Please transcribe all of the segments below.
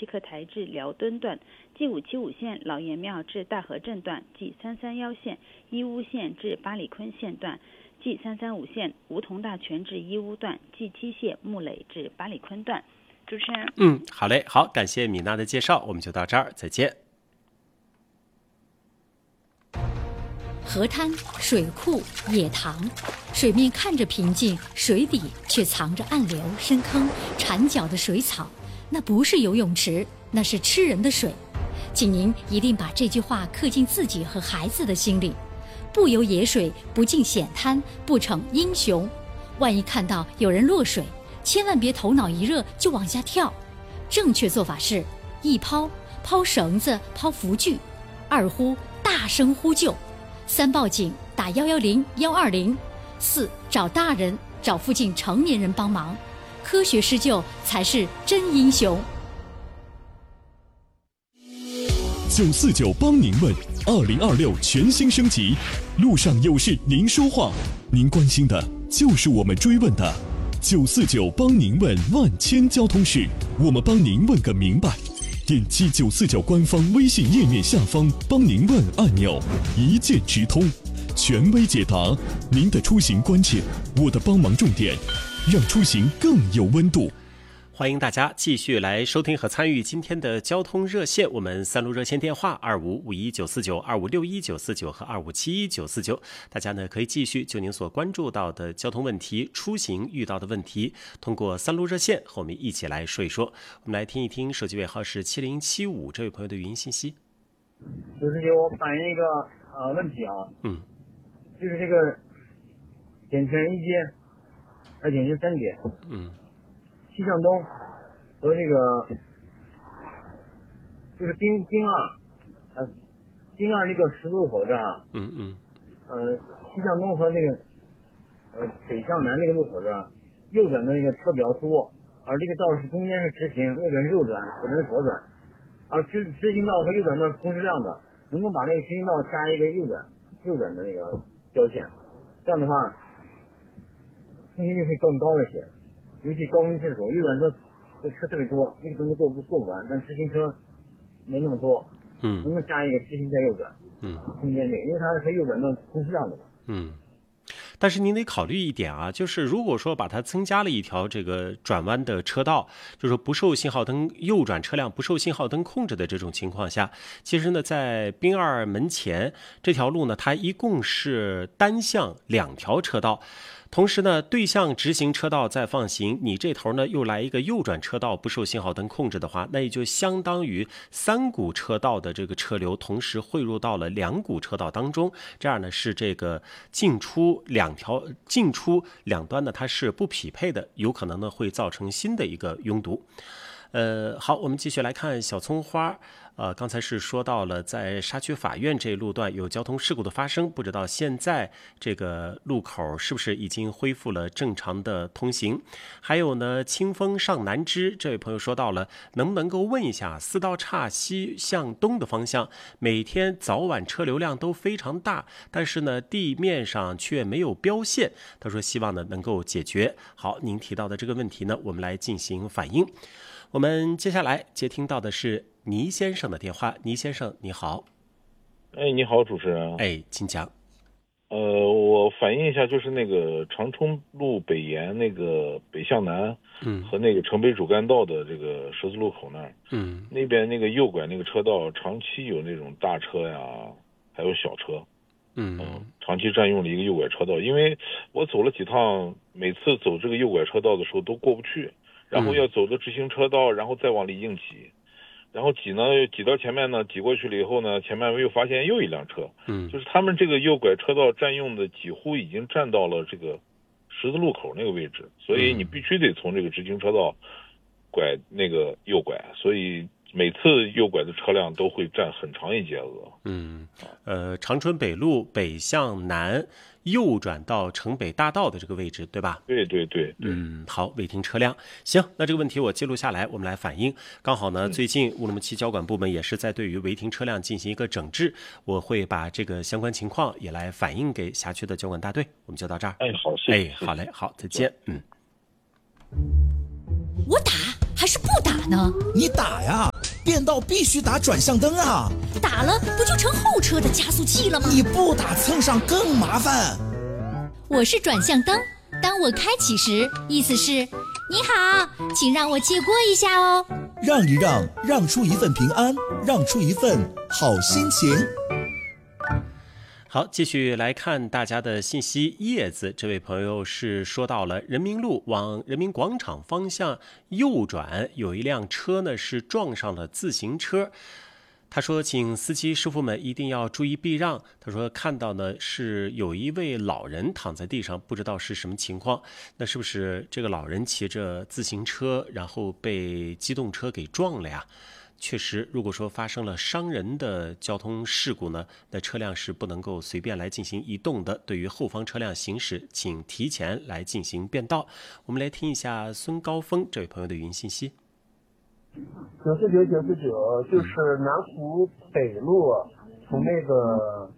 西客台至辽敦段，G575线老爷庙至大河镇段，G331线义乌线至八里坤线段，G335线梧桐大泉至义乌段，G7线木垒至八里坤段。主持人， 好嘞，好，感谢米娜的介绍，我们就到这儿，再见。 河滩、水库、野塘，水面看着平静，水底却藏着暗流、深坑、缠脚的水草。那不是游泳池，那是吃人的水。请您一定把这句话刻进自己和孩子的心里：不游野水，不进险滩，不逞英雄。万一看到有人落水，千万别头脑一热就往下跳。正确做法是：一抛绳子，抛浮具；二呼，大声呼救；三报警，打110、120；四找大人，找附近成年人帮忙。科学施救才是真英雄。 949帮您问，2026全新升级，路上有事您说话，您关心的就是我们追问的。949帮您问万千交通事，我们帮您问个明白。点击949官方微信页面下方帮您问按钮，一键直通，权威解答您的出行关键，我的帮忙重点，让出行更有温度。 欢迎大家继续来收听和参与今天的交通热线，我们3路热线电话2551-949、2561-949和2571-949，大家呢可以继续就您所关注到的交通问题、出行遇到的问题，通过3路热线和我们一起来说一说。我们来听一听手机尾号是7075这位朋友的语音信息。 就是给我反映一个问题啊，就是这个典权1街和典权3街，西向东和这个就是丁二这个十字路口这儿，西向东和那个北向南这个路口这儿，右转的那个车比较多，而这个道是中间是直行，右转是右转，左转是左转，而直行道和右转道是同时亮的，能够把那个直行道加一个右转的那个标线，这样的话通行率会更高一些。尤其高峰期的时候，右转车特别多，那个东西过不完，但直行车没那么多，能够加一个直行加右转，中间这个，因为它是右转道同时亮的嘛。 但是您得考虑一点啊，就是如果说把它增加了一条这个转弯的车道，就是不受信号灯右转车辆不受信号灯控制的这种情况下，其实呢，在兵二门前这条路呢，它一共是单向2条车道。同时呢，对向直行车道在放行，你这头呢又来一个右转车道不受信号灯控制的话，那也就相当于3股车道的这个车流同时汇入到了2股车道当中，这样呢是这个进出两端呢它是不匹配的，有可能呢会造成新的一个拥堵。好，我们继续来看小葱花。刚才是说到了在沙区法院这一路段有交通事故的发生，不知道现在这个路口是不是已经恢复了正常的通行。还有呢，清风上南枝这位朋友说到了，能不能够问一下4道岔西向东的方向，每天早晚车流量都非常大，但是呢地面上却没有标线，他说希望呢能够解决。好，您提到的这个问题呢，我们来进行反映。我们接下来接听到的是倪先生的电话。倪先生你好。 你好主持人。 请讲。 我反映一下，就是那个长春路北沿那个北向南和那个城北主干道的这个十字路口那儿，那边那个右拐那个车道长期有那种大车呀还有小车，长期占用了一个右拐车道。因为我走了几趟，每次走这个右拐车道的时候都过不去，然后要走的直行车道，然后再往里硬挤，然后挤到前面呢，挤过去了以后呢，前面又发现又一辆车，就是他们这个右拐车道占用的几乎已经占到了这个十字路口那个位置，所以你必须得从这个直行车道拐那个右拐，所以每次右拐的车辆都会占很长一截额。 长春北路北向南右转到城北大道的这个位置，对吧？ 对。 好，违停车辆。行，那这个问题我记录下来，我们来反映。刚好呢，最近乌鲁木齐交管部门也是在对于违停车辆进行一个整治，我会把这个相关情况也来反映给辖区的交管大队。我们就到这儿。 好，谢谢。 好嘞，好，再见。 我打还是不打呢？ 你打呀！ 变道必须打转向灯啊！ 打了不就成后车的加速器了吗？ 你不打蹭上更麻烦。 我是转向灯，当我开启时，意思是你好，请让我借过一下哦。 让一让，让出一份平安，让出一份好心情。 好，继续来看大家的信息。叶子这位朋友是说到了人民路往人民广场方向右转，有一辆车呢是撞上了自行车。他说请司机师傅们一定要注意避让。他说看到呢是有一位老人躺在地上，不知道是什么情况。那是不是这个老人骑着自行车然后被机动车给撞了呀？确实，如果说发生了伤人的交通事故呢，那车辆是不能够随便来进行移动的。对于后方车辆行驶，请提前来进行变道。我们来听一下孙高峰这位朋友的语音信息。 949就是南湖北路，从那个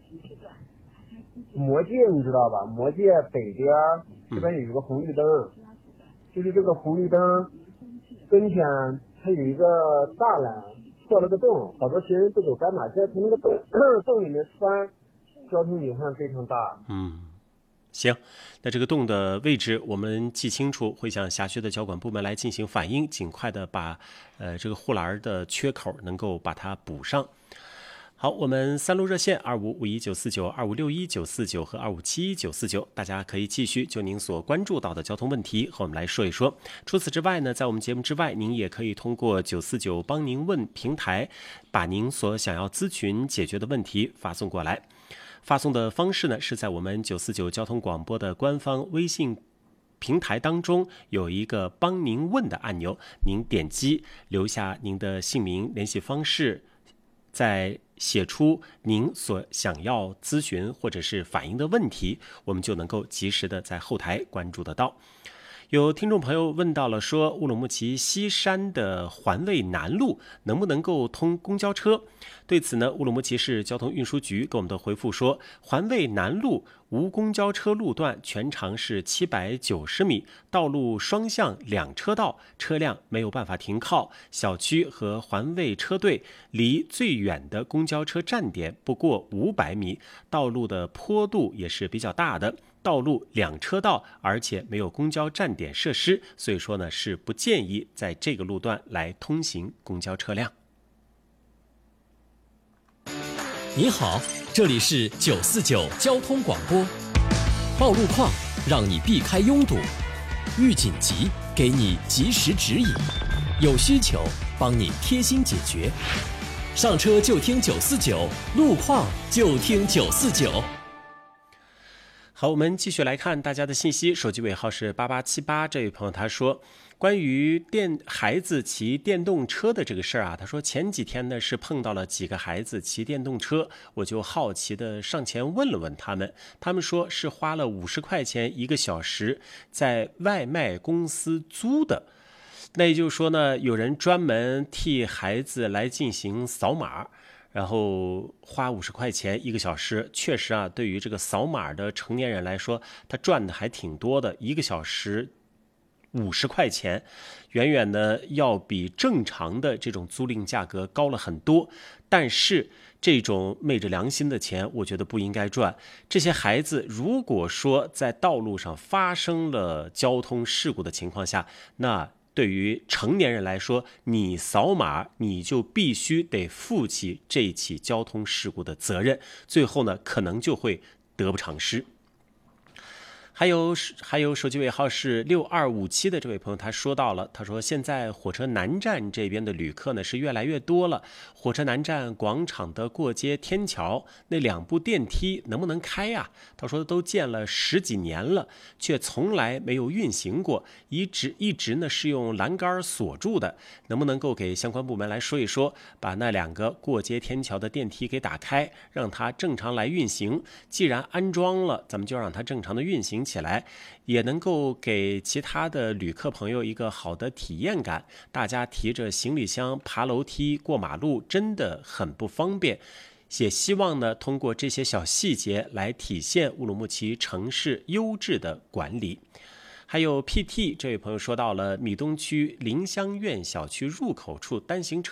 魔界你知道吧？魔界北边这边有一个红绿灯，就是这个红绿灯跟前它有一个栅栏破了个洞，好多行人不走斑马线从那个洞里面穿，交通隐患非常大。 行，那这个洞的位置我们记清楚，会向辖区的交管部门来进行反映，尽快的把这个护栏的缺口能够把它补上。好，我们3路热线2551-949、2561-949和2571-949，大家可以继续就您所关注到的交通问题和我们来说一说。除此之外呢，在我们节目之外，您也可以通过949帮您问平台，把您所想要咨询解决的问题发送过来。发送的方式呢，是在我们949交通广播的官方微信平台当中有一个帮您问的按钮，您点击留下您的姓名、联系方式，再写出您所想要咨询或者是反映的问题，我们就能够及时的在后台关注得到。有听众朋友问到了说，乌鲁木齐西山的环卫南路能不能够通公交车？对此呢，乌鲁木齐市交通运输局给我们的回复说，环卫南路无公交车路段，全长是790米，道路双向2车道，车辆没有办法停靠，小区和环卫车队离最远的公交车站点不过500米，道路的坡度也是比较大的，道路2车道，而且没有公交站点设施，所以说呢是不建议在这个路段来通行公交车辆。 你好，这里是949交通广播。报路况，让你避开拥堵；遇紧急，给你及时指引；有需求，帮你贴心解决。上车就听949，路况就听949。 好，我们继续来看大家的信息。手机尾号是8878，这位朋友他说，关于孩子骑电动车的这个事儿啊，他说前几天呢是碰到了几个孩子骑电动车，我就好奇的上前问了问他们说是花了50块钱1个小时在外卖公司租的。那也就是说呢，有人专门替孩子来进行扫码，然后花50块钱1个小时，确实啊，对于这个扫码的成年人来说，他赚的还挺多的，1个小时50块钱，远远的要比正常的这种租赁价格高了很多。但是这种昧着良心的钱，我觉得不应该赚。这些孩子如果说在道路上发生了交通事故的情况下，那对于成年人来说，你扫码你就必须得负起这起交通事故的责任，最后呢可能就会得不偿失。还有手机尾号是6257的这位朋友，他说到了，他说现在火车南站这边的旅客呢是越来越多了，火车南站广场的过街天桥那2部电梯能不能开呀？他说都建了10几年了，却从来没有运行过，一直呢是用栏杆锁住的，能不能够给相关部门来说一说，把那2个过街天桥的电梯给打开，让它正常来运行。既然安装了，咱们就让它正常的运行起来，也能够给其他的旅客朋友一个好的体验感。大家提着行李箱爬楼梯过马路真的很不方便，也希望呢通过这些小细节来体现乌鲁木齐城市优质的管理。还有 PT 这位朋友说到了米东区林香苑小区入口处单行车